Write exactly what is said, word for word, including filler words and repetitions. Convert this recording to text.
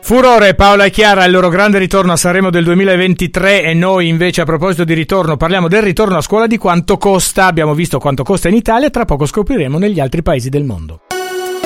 Furore, Paola e Chiara, il loro grande ritorno a Sanremo del duemilaventitré, e noi invece a proposito di ritorno parliamo del ritorno a scuola, di quanto costa. Abbiamo visto quanto costa in Italia, tra poco scopriremo negli altri paesi del mondo.